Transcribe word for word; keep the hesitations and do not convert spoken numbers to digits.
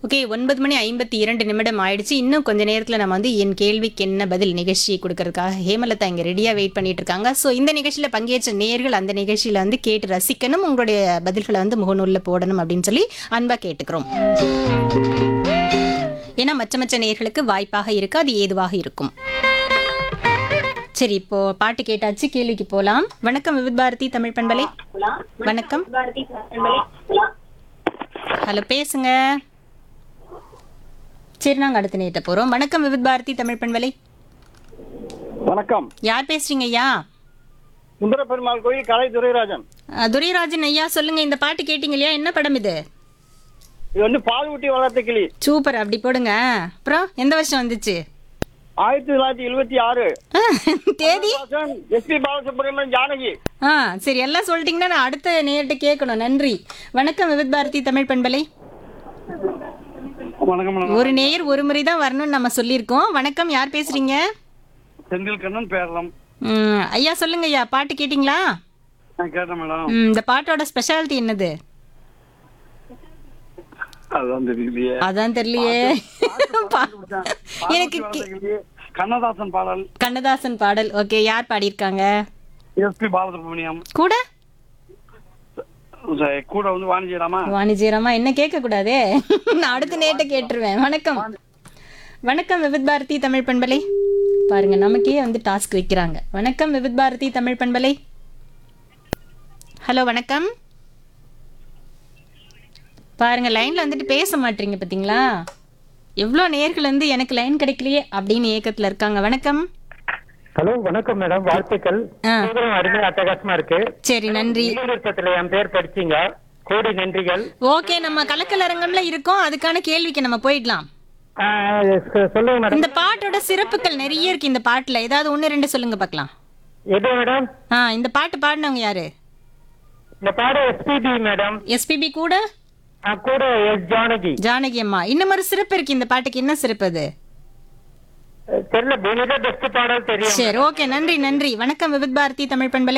Okay, ஒன்பது மணி ஐம்பத்தி இரண்டு நிமிடம் ஆயிடுச்சு. இன்னும் கொஞ்ச நேரத்தில் நம்ம வந்து என் கேள்விக்கு என்ன பதில் நிகழ்ச்சி கொடுக்கறதுக்காக ஹேமலதா இங்கே ரெடியாக வெயிட் பண்ணிட்டு இருக்காங்க. ஸோ இந்த நிகழ்ச்சியில் பங்கேற்ற நேயர்கள் அந்த நிகழ்ச்சியில் வந்து கேட்டு ரசிக்கணும், உங்களுடைய பதில்களை வந்து முகநூலில் போடணும் அப்படின்னு சொல்லி அன்பாக கேட்டுக்கிறோம். ஏன்னா மற்ற மற்ற நேயர்களுக்கு வாய்ப்பாக இருக்கு, அது ஏதுவாக இருக்கும். சரி, இப்போ பாட்டு கேட்டாச்சு, கேள்விக்கு போலாம். வணக்கம் விவித் பாரதி தமிழ் பண்பலை. வணக்கம். ஹலோ, பேசுங்க. சரி, நாங்க அடுத்த நேட்ட போறோம். வணக்கம் விவித் பாரதி தமிழ் பண்பலை. வணக்கம். யார் பேசுறீங்க ஐயா? சுந்தர பெருமாள் கோயில் கலை துரைராஜன். அஹ், துரைராஜன் ஐயா, சொல்லுங்க. இந்த பாட்டு கேட்டீங்க இல்லையா? என்ன படம் இது? இது வந்து பால் ஊட்டி வளர்த்த கிளி. சூப்பர், அப்படி போடுங்க. அப்புறம் எந்த வருஷம் வந்துச்சு? ஆயிரத்தி தொள்ளாயிரத்தி எழுபத்தி ஆறு. தேதி? S B Balasubramanian, Janaki. ஆ சரி, எல்லாம் சொல்லிட்டீங்கன்னா நான் அடுத்த நேரிட்ட கேட்கணும். நன்றி. வணக்கம் விவித் பாரதி தமிழ் பண்பலை. வணக்கம். ஒரு நேயர் ஒரு முறை தான் வரணும்னு நம்ம சொல்லியிருக்கோம். வணக்கம், யார் பேசுறீங்க? செந்தில் கண்ணன் பேரலாம். ம், ஐயா சொல்லுங்க ஐயா, பாட்டு கேட்டிங்களா? நான் கேட்டேன் மேடம். ம், இந்த பாட்டோட ஸ்பெஷாலிட்டி என்னது? அதான் தெரியலையே. அதான் தெரியலையே. எனக்கு கண்ணதாசன் பாடல். கண்ணதாசன் பாடல். ஓகே, யார் பாடியிருக்காங்க? எஸ் பி பாலசுப்ரமணியம் கூட கூட வந்து வாணிஜிராமா. வாணிஜிராமா என்ன கேட்க கூடாதே. நான் அடுத்த நேட்ட கேட்டுருவேன். வணக்கம். வணக்கம் விவித் பாரதி தமிழ் பண்பலை. பாருங்க, நமக்கே வந்து டாஸ்க் வைக்கிறாங்க. வணக்கம் விவித் பாரதி தமிழ் பண்பலை. ஹலோ, வணக்கம். பாருங்க, லைன்ல வந்துட்டு பேச மாட்டீங்க பாத்தீங்களா? எவ்வளோ நேர்கள் வந்து எனக்கு லைன் கிடைக்கலையே அப்படின்னு ஏக்கத்துல இருக்காங்க. வணக்கம். ஹலோ, வணக்கம் மேடம், வாழ்த்துக்கள். ஆ. அருமையா அட்டகாசமா இருக்கு. சரி, நன்றி. நீலநிறத்துல என் பேர் படிச்சீங்க, கோடி நன்றிகள். ஓகே, நம்ம கலக்கல் அரங்கம்ல இருக்கோம். அதுக்கான கேள்விக்கு நம்ம போயிடலாம். ஆ, சொ- சொல்லுங்க மேடம். இந்த பாட்டோட சிறப்புகள் நிறைய இருக்கு. இந்த பாட்டுல ஏதாவது ஒன்னு ரெண்டு சொல்லுங்க பார்க்கலாம். எது மேடம்? ஆ, இந்த பாட்டு பாடினவங்க யாரு? இந்த பாடம் எஸ்பிபி மேடம். எஸ்பிபி கூட ஆ, கூட எஸ் ஜானகி. ஜானகி அம்மா. இன்னும் ஒரு சிறப்பு இருக்கு இந்த பாட்டுக்கு. என்ன சிறப்பு அது? தெரியல, பூமியில பெஸ்ட் பாடல் தெரியும். சரி, ஓகே, நன்றி நன்றி. வணக்கம் விவித் பாரதி தமிழ் பண்பலை.